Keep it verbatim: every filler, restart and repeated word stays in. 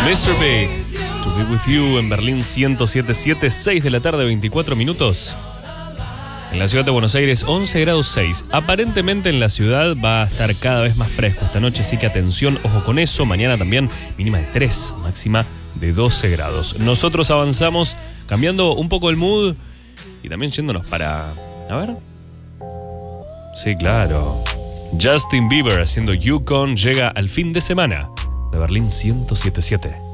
mister Big, To Be With You en Berlín ciento siete punto siete, seis de la tarde, veinticuatro minutos. En la ciudad de Buenos Aires, once grados seis. Aparentemente en la ciudad va a estar cada vez más fresco esta noche, así que atención, ojo con eso. Mañana también mínima de tres, máxima de doce grados. Nosotros avanzamos cambiando un poco el mood y también yéndonos para... A ver... Sí, claro. Justin Bieber haciendo Yukon llega al fin de semana de Berlín ciento siete punto siete.